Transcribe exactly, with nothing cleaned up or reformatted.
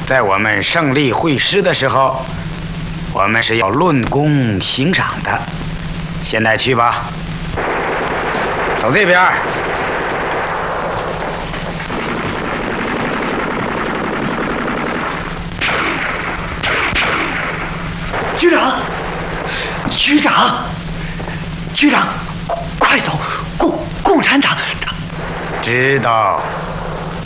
在我们胜利会师的时候，我们是要论功行赏的。现在去吧，走这边。 局长，局长，局长，快走！共共产党。 知道。